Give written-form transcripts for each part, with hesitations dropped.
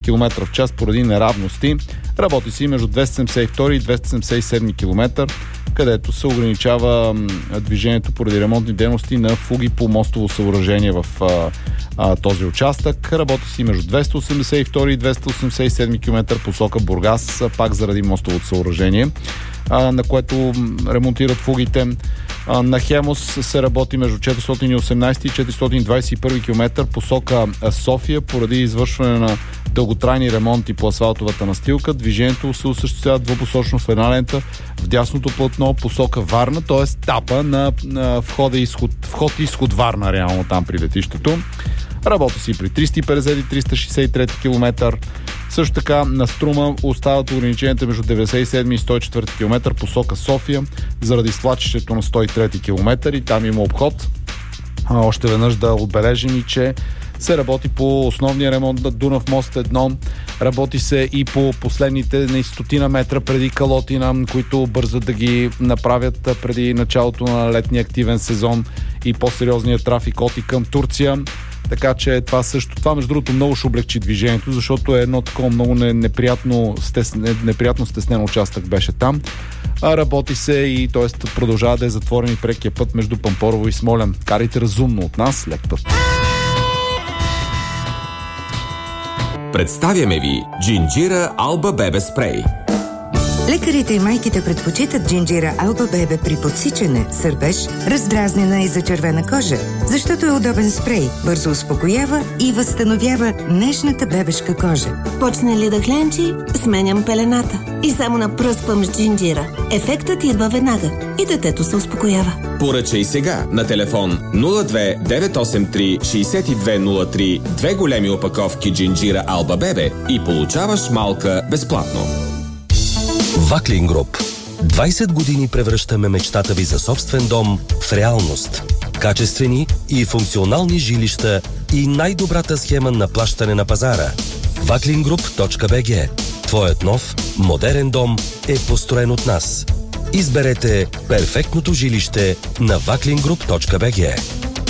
км в час поради неравности. Работи се и между 272 и 277 км, където се ограничава движението поради ремонтни дейности на фуги по мостово съоръжение в този участък. Работи се и между 282 и 287 км посока Бургас, пак заради мостовото съоръжение, на което ремонтират фугите. На Хемос се работи между 418 и 421 км посока София поради извършване на дълготрайни ремонти по асфалтовата настилка. Движението се осъществява двупосочно в една лента в дясното платно посока Варна, т.е. тапа на вход-изход Варна, реално там при летището. Работи си при 350 и 363 км. Също така на Струма остават ограниченията между 97 и 104 км посока София заради свлачището на 103 км и там има обход. Още веднъж да отбележим и, че се работи по основния ремонт на Дунав мост 1. Работи се и по последните на 100 метра преди Калотина, които бързат да ги направят преди началото на летния активен сезон и по-сериозния трафик от и към Турция. Така че това между другото много ще облегчи движението, защото е едно такова много неприятно стеснен участък беше там. Работи се и т.е. продължава да е затворен и прекия път между Пампорово и Смолян. Карайте разумно от нас, лек път. Представяме ви Джинджира Алба Бебе спрей. Лекарите и майките предпочитат Джинджира Алба Бебе при подсичане, сърбеж, раздразнена и зачервена кожа, защото е удобен спрей, бързо успокоява и възстановява нежната бебешка кожа. Почне ли да хленчи, сменям пелената и само напръсквам с Джинджира. Ефектът идва веднага и детето се успокоява. Поръчай сега на телефон 02 983 6203 2 големи опаковки Джинджира Алба Бебе и получаваш малка безплатно. Ваклин Груп. 20 години превръщаме мечтата ви за собствен дом в реалност. Качествени и функционални жилища и най-добрата схема на плащане на пазара. Vaklingroup.bg. Твоят нов, модерен дом е построен от нас. Изберете перфектното жилище на Vaklingroup.bg.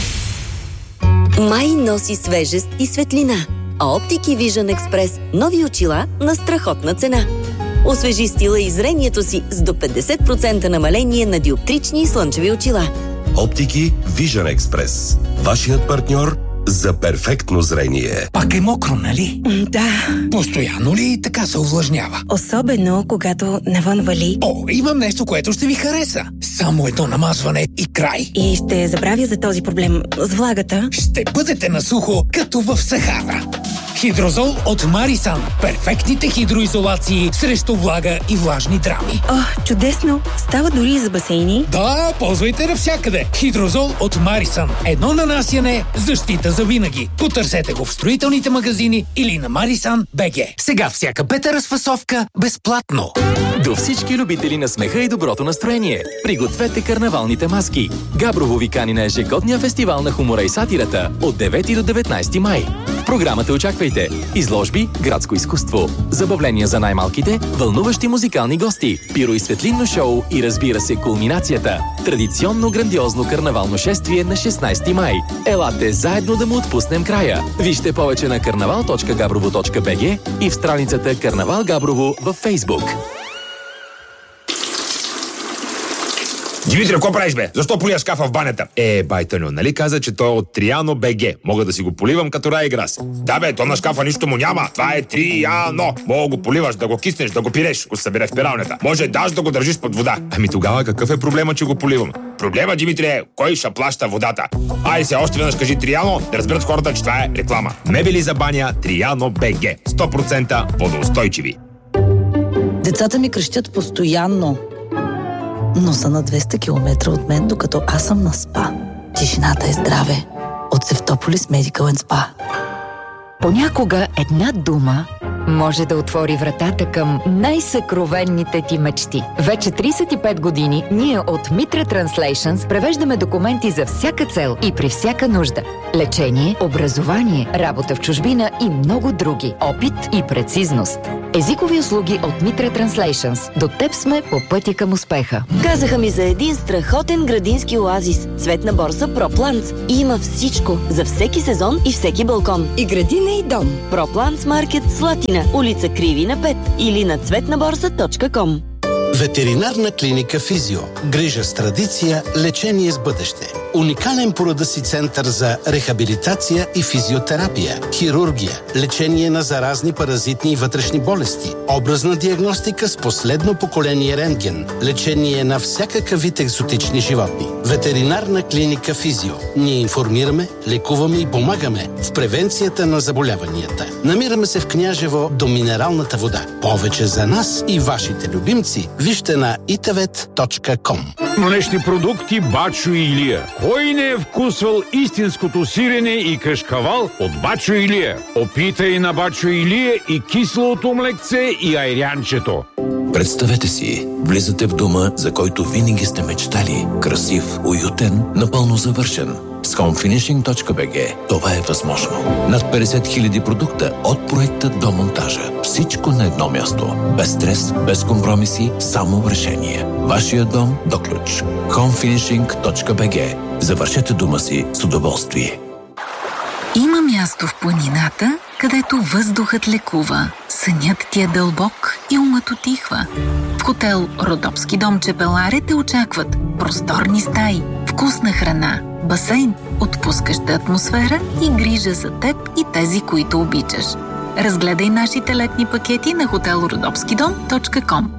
Май носи свежест и светлина, а Оптики Vision Express нови очила на страхотна цена. Освежи стила и зрението си с до 50% намаление на диоптрични и слънчеви очила. Оптики Vision Express. Вашият партньор за перфектно зрение. Пак е мокро, нали? Да. Постоянно ли така се увлажнява? Особено, когато навън вали. О, имам нещо, което ще ви хареса. Само едно намазване и край. И ще забравя за този проблем с влагата. Ще бъдете на сухо, като в Сахара. Хидрозол от Марисан. Перфектните хидроизолации срещу влага и влажни драми. О, чудесно! Става дори и за басейни. Да, ползвайте навсякъде. Хидрозол от Марисан. Едно нанасяне, защита за винаги. Потърсете го в строителните магазини или на Марисан БГ. Сега всяка пета разфасовка безплатно. До всички любители на смеха и доброто настроение. Пригответе карнавалните маски. Габрово ви кани на ежегодния фестивал на хумора и сатирата от 9 до 19 май. В програмата очаквайте изложби, градско изкуство, забавления за най-малките, вълнуващи музикални гости, пиро и светлинно шоу и разбира се кулминацията. Традиционно грандиозно карнавално шествие на 16 май. Елате заедно да му отпуснем края. Вижте повече на karnaval.gabrovo.bg и в страницата Карнавал Габрово във Фейсбук. Димитри, какво правиш, бе? Защо полия шкафа в банята? Байтъньо, нали каза, че той е от Триано БГ? Мога да си го поливам като Райграс. Да, бе, то на шкафа нищо му няма. Това е Триано. Мога го поливаш, да го киснеш, да го пиреш, го събере в пиралнята. Може даже да го държиш под вода. Ами тогава какъв е проблема, че го поливам? Проблема, Димитри, е кой ще плаща водата. Ай се, още веднъж кажи Триано, да разберат хората, че това е реклама. Мебели за баня Триано БГ. 100% водоустойчиви. Децата ми крещят постоянно, но са на 200 км от мен, докато аз съм на СПА. Тишината е здраве. От Севтополис Medical & Spa. Понякога една дума може да отвори вратата към най-съкровенните ти мечти. Вече 35 години ние от Mitra Translations превеждаме документи за всяка цел и при всяка нужда. Лечение, образование, работа в чужбина и много други. Опит и прецизност. Езикови услуги от Mitra Translations. До теб сме по пътя към успеха. Казаха ми за един страхотен градински оазис. Цветна борса ProPlants. И има всичко за всеки сезон и всеки балкон. И градина, и дом. ProPlants Market, Слатина, улица Кривина 5 или на цветнаборса.com. Ветеринарна клиника Физио. Грижа с традиция, лечение с бъдеще. Уникален по рода си център за рехабилитация и физиотерапия, хирургия, лечение на заразни паразитни и вътрешни болести, образна диагностика с последно поколение рентген, лечение на всякакъв вид екзотични животни. Ветеринарна клиника Физио. Ние информираме, лекуваме и помагаме в превенцията на заболяванията. Намираме се в Княжево до минералната вода. Повече за нас и вашите любимци вижте на itavet.com. Млечни продукти Бачо и Илия. Кой не е вкусвал истинското сирене и кашкавал от Бачо и Илия? Опитай на Бачо и Илия и киселото млекце и айрянчето. Представете си, влизате в дома, за който винаги сте мечтали. Красив, уютен, напълно завършен. С homefinishing.bg това е възможно. Над 50 000 продукта от проекта до монтажа. Всичко на едно място. Без стрес, без компромиси, само решение. Вашия дом до ключ. homefinishing.bg. Завършете дома си с удоволствие. Има място в планината, където въздухът лекува, сънят ти е дълбок и умът утихва. В хотел Родопски дом Чепеларе те очакват просторни стаи, вкусна храна, басейн, отпускаща атмосфера и грижа за теб и тези, които обичаш. Разгледай нашите летни пакети на hotelrodopskidom.com.